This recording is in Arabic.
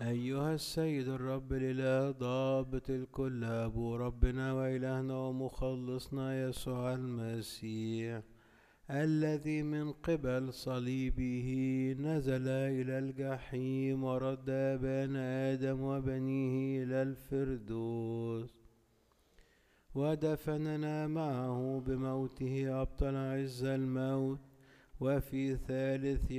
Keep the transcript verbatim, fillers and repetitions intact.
أيها السيد الرب الإله ضابط الكل، أبو ربنا وإلهنا ومخلصنا يسوع المسيح، الذي من قبل صليبه نزل إلى الجحيم ورد آبانا آدم وبنيه إلى الفردوس، ودفننا معه بموته أبطل عز الموت، وفي ثالث